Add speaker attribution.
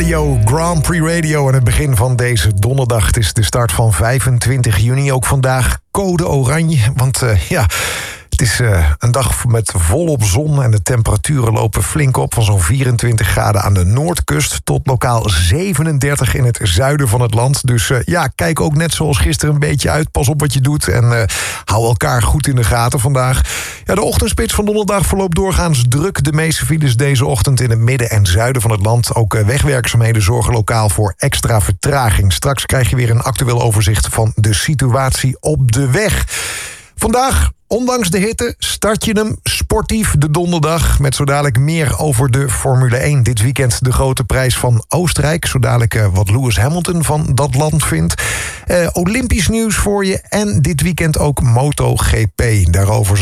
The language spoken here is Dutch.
Speaker 1: Grand Prix Radio aan het begin van deze donderdag. Het is de start van 25 juni. Ook vandaag code oranje. Want het is een dag met volop zon en de temperaturen lopen flink op. Van zo'n 24 graden aan de noordkust tot lokaal 37 in het zuiden van het land. Dus kijk ook net zoals gisteren een beetje uit. Pas op wat je doet en hou elkaar goed in de gaten vandaag. Ja, de ochtendspits van donderdag verloopt doorgaans druk. De meeste files deze ochtend in het midden en zuiden van het land. Ook wegwerkzaamheden zorgen lokaal voor extra vertraging. Straks krijg je weer een actueel overzicht van de situatie op de weg. Vandaag, ondanks de hitte, start je hem sportief de donderdag. Met zo dadelijk meer over de Formule 1. Dit weekend de grote prijs van Oostenrijk. Zo dadelijk wat Lewis Hamilton van dat land vindt. Olympisch nieuws voor je. En dit weekend ook MotoGP. Daarover